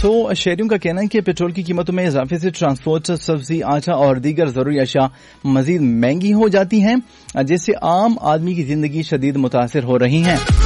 तो शहरियों का कहना है कि पेट्रोल की कीमतों में इजाफे से ट्रांसपोर्ट, सब्जी, आटा और दीगर जरूरी अशिया मजीद महंगी हो जाती हैं, जिससे आम आदमी की जिंदगी शदीद मुतासिर हो रही हैं।